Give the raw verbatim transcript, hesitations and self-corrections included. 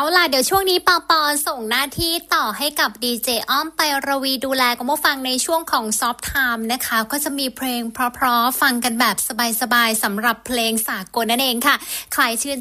ล่ะเดี๋ยวช่วงนี้ปอปอส่งหน้าที่ต่อให้กับดีเจอ้อมไประวีดูแลคุณผู้ฟังในช่วงของซอฟต์ไทม์นะคะก็จะมีเพลงเพราะๆฟังกันแบบสบายๆสำหรับเพลงสากลนั่นเองค่ะใครชื่น